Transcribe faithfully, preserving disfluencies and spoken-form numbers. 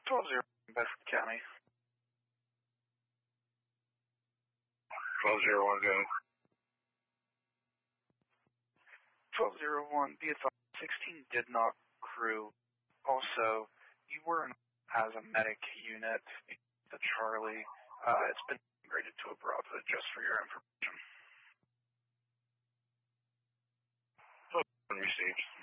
twelve zero, Bedford County. twelve zero one, go. twelve zero one, be advised, sixteen did not crew. Also, you were in as a medic unit, the Charlie. Uh, it's been upgraded to a Bravo just for your information. Received.